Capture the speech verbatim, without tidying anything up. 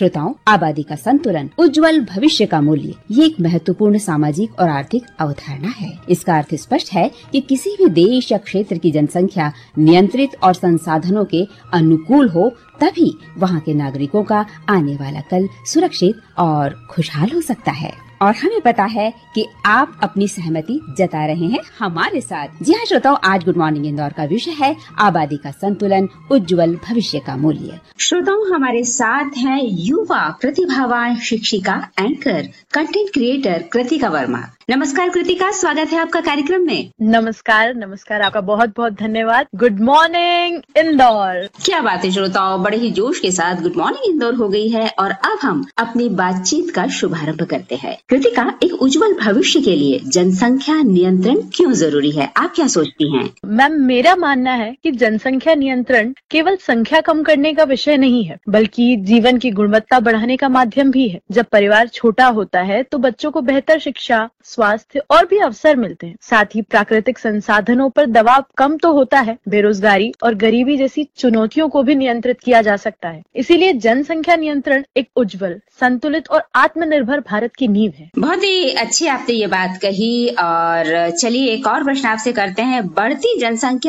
श्रोताओं, आबादी का संतुलन, उज्जवल भविष्य का मूल्य, ये एक महत्वपूर्ण सामाजिक और आर्थिक अवधारणा है। इसका अर्थ स्पष्ट है कि किसी भी देश या क्षेत्र की जनसंख्या नियंत्रित और संसाधनों के अनुकूल हो, तभी वहाँ के नागरिकों का आने वाला कल सुरक्षित और खुशहाल हो सकता है। और हमें पता है कि आप अपनी सहमति जता रहे हैं हमारे साथ। जी हाँ श्रोताओं, आज गुड मॉर्निंग इंदौर का विषय है आबादी का संतुलन, उज्जवल भविष्य का मूल्य। श्रोताओं, हमारे साथ हैं युवा प्रतिभावान शिक्षिका, anchor, content creator Kritika Verma. नमस्कार कृतिका, स्वागत है आपका कार्यक्रम में। नमस्कार नमस्कार, आपका बहुत बहुत धन्यवाद। Good morning Indore. क्या बात है श्रोताओं, बड़े ही जोश के साथ गुड मॉर्निंग इंदौर हो गई है और अब हम अपनी बातचीत का शुभारंभ करते हैं। कृतिका, एक उज्जवल भविष्य के लिए जनसंख्या नियंत्रण क्यों जरूरी है, आप क्या सोचती हैं? मैम, मेरा मानना है कि जनसंख्या नियंत्रण केवल संख्या कम करने का विषय नहीं है, बल्कि जीवन की गुणवत्ता बढ़ाने का माध्यम भी है। जब परिवार छोटा होता है तो बच्चों को बेहतर शिक्षा, स्वास्थ्य और भी अवसर मिलते हैं। साथ ही प्राकृतिक संसाधनों पर दबाव कम तो होता है। बेरोजगारी और गरीबी जैसी चुनौतियों को भी नियंत्रित किया जा सकता है। इसीलिए जनसंख्या नियंत्रण एक उज्जवल, संतुलित और आत्मनिर्भर भारत की नींव है। बहुत ही अच्छी आपने ये बात कही। और चलिए एक और प्रश्न आपसे करते हैं। बढ़ती जनसंख्या